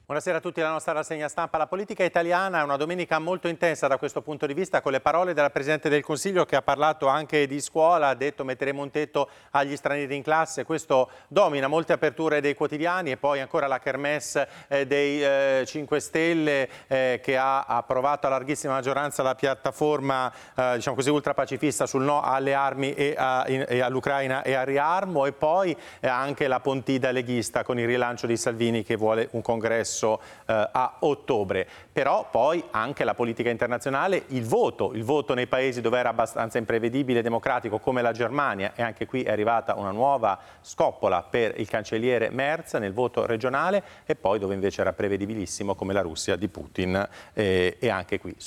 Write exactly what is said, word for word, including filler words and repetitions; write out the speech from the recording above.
Buonasera a tutti, la nostra rassegna stampa. La politica italiana è una domenica molto intensa da questo punto di vista, con le parole della Presidente del Consiglio che ha parlato anche di scuola, ha detto metteremo un tetto agli stranieri in classe. Questo domina molte aperture dei quotidiani e poi ancora la kermesse eh, dei eh, cinque Stelle eh, che ha approvato a larghissima maggioranza la piattaforma eh, diciamo così ultrapacifista sul no alle armi e, e all'Ucraina e al riarmo, e poi eh, anche la Pontida leghista con il rilancio di Salvini che vuole un congresso a ottobre. Però poi anche la politica internazionale, il voto, il voto nei paesi dove era abbastanza imprevedibile e democratico come la Germania, e anche qui è arrivata una nuova scoppola per il cancelliere Merz nel voto regionale, e poi dove invece era prevedibilissimo come la Russia di Putin, eh, e anche qui